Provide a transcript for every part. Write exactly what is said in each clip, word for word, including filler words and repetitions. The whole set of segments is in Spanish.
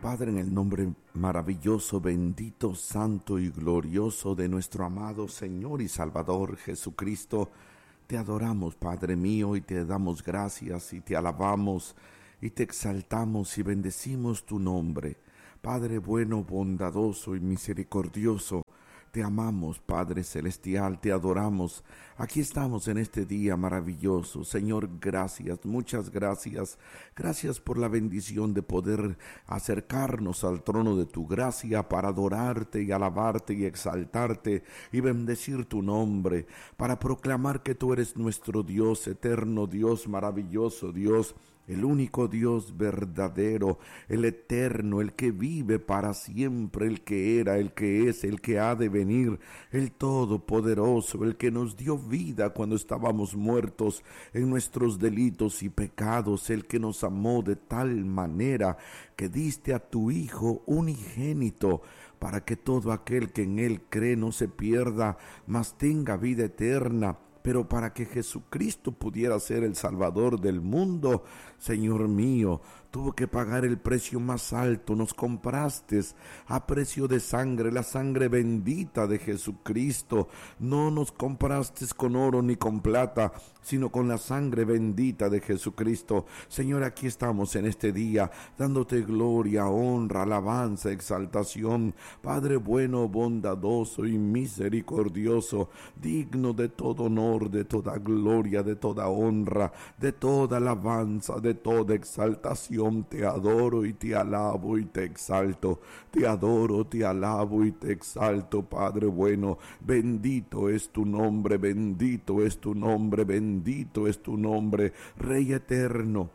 Padre, en el nombre maravilloso, bendito, santo y glorioso de nuestro amado Señor y Salvador Jesucristo, te adoramos, Padre mío, y te damos gracias y te alabamos y te exaltamos y bendecimos tu nombre. Padre bueno, bondadoso y misericordioso, te amamos, Padre celestial, te adoramos. Aquí estamos en este día maravilloso. Señor, gracias, muchas gracias. Gracias por la bendición de poder acercarnos al trono de tu gracia para adorarte y alabarte y exaltarte y bendecir tu nombre, para proclamar que tú eres nuestro Dios, eterno Dios, maravilloso Dios, el único Dios verdadero, el eterno, el que vive para siempre, el que era, el que es, el que ha de venir, el todopoderoso, el que nos dio vida cuando estábamos muertos en nuestros delitos y pecados, el que nos amó de tal manera que diste a tu Hijo unigénito, para que todo aquel que en él cree no se pierda, mas tenga vida eterna. Pero para que Jesucristo pudiera ser el Salvador del mundo, Señor mío, tuvo que pagar el precio más alto. Nos compraste a precio de sangre, la sangre bendita de Jesucristo. No nos compraste con oro ni con plata, sino con la sangre bendita de Jesucristo. Señor, aquí estamos en este día, dándote gloria, honra, alabanza, exaltación. Padre bueno, bondadoso y misericordioso, digno de todo honor, de toda gloria, de toda honra, de toda alabanza, de toda exaltación. Te adoro y te alabo y te exalto. Te adoro, te alabo y te exalto, Padre bueno. Bendito es tu nombre, bendito es tu nombre, bendito es tu nombre, Rey eterno,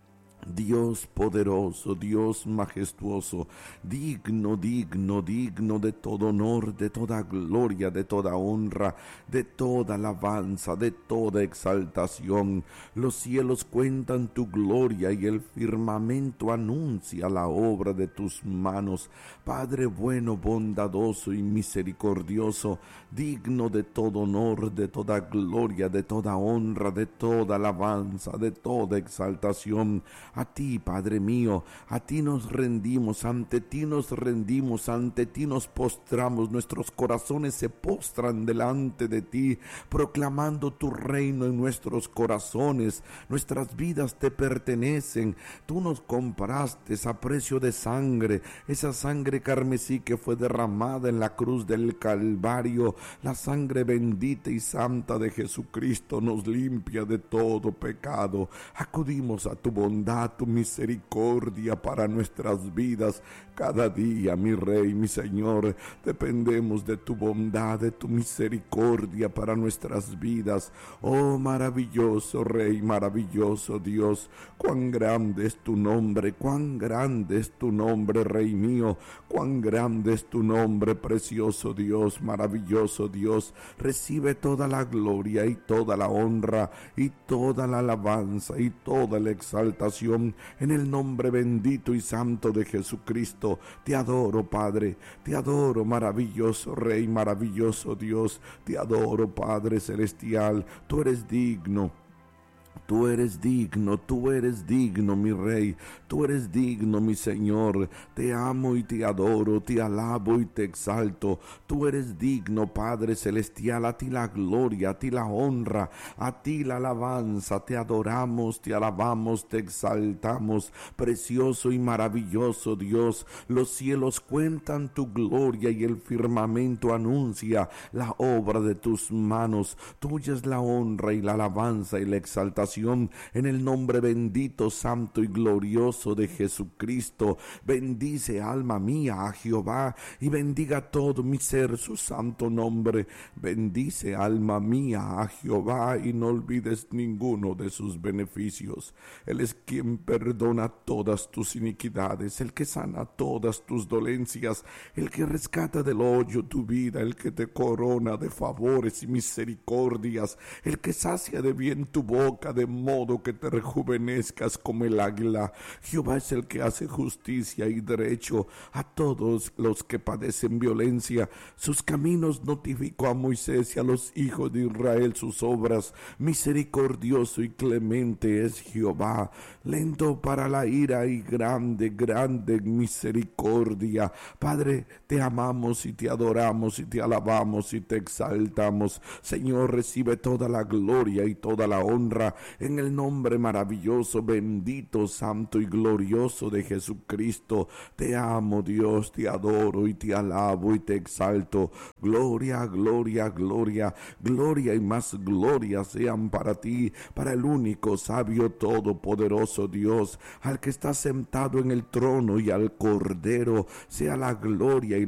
Dios poderoso, Dios majestuoso, digno, digno, digno de todo honor, de toda gloria, de toda honra, de toda alabanza, de toda exaltación. Los cielos cuentan tu gloria y el firmamento anuncia la obra de tus manos. Padre bueno, bondadoso y misericordioso, digno de todo honor, de toda gloria, de toda honra, de toda alabanza, de toda exaltación. A ti, Padre mío, a ti nos rendimos, ante ti nos rendimos, ante ti nos postramos, nuestros corazones se postran delante de ti, proclamando tu reino en nuestros corazones. Nuestras vidas te pertenecen, tú nos compraste a precio de sangre, esa sangre carmesí que fue derramada en la cruz del Calvario. La sangre bendita y santa de Jesucristo nos limpia de todo pecado. Acudimos a tu bondad, tu misericordia para nuestras vidas. Cada día, mi Rey, mi Señor, dependemos de tu bondad, de tu misericordia para nuestras vidas. Oh, maravilloso Rey, maravilloso Dios, cuán grande es tu nombre, cuán grande es tu nombre, Rey mío, cuán grande es tu nombre, precioso Dios, maravilloso Dios. Recibe toda la gloria y toda la honra y toda la alabanza y toda la exaltación en el nombre bendito y santo de Jesucristo. Te adoro, Padre, te adoro, maravilloso Rey, maravilloso Dios, te adoro, Padre celestial. Tú eres digno. Tú eres digno, tú eres digno, mi Rey, tú eres digno, mi Señor. Te amo y te adoro, te alabo y te exalto. Tú eres digno, Padre celestial, a ti la gloria, a ti la honra, a ti la alabanza. Te adoramos, te alabamos, te exaltamos, precioso y maravilloso Dios. Los cielos cuentan tu gloria y el firmamento anuncia la obra de tus manos. Tuya es la honra y la alabanza y la exaltación en el nombre bendito, santo y glorioso de Jesucristo. Bendice, alma mía, a Jehová, y bendiga todo mi ser su santo nombre. Bendice, alma mía, a Jehová, y no olvides ninguno de sus beneficios. Él es quien perdona todas tus iniquidades, el que sana todas tus dolencias, el que rescata del hoyo tu vida, el que te corona de favores y misericordias, el que sacia de bien tu boca, vida, de modo que te rejuvenezcas como el águila. Jehová es el que hace justicia y derecho a todos los que padecen violencia. Sus caminos notificó a Moisés y a los hijos de Israel sus obras. Misericordioso y clemente es Jehová, lento para la ira y grande, grande en misericordia. Padre, te amamos y te adoramos y te alabamos y te exaltamos. Señor, recibe toda la gloria y toda la honra en el nombre maravilloso, bendito, santo y glorioso de Jesucristo. Te amo, Dios, te adoro y te alabo y te exalto. Gloria, gloria, gloria, gloria y más gloria sean para ti, para el único sabio todopoderoso Dios, al que está sentado en el trono, y al Cordero sea la gloria y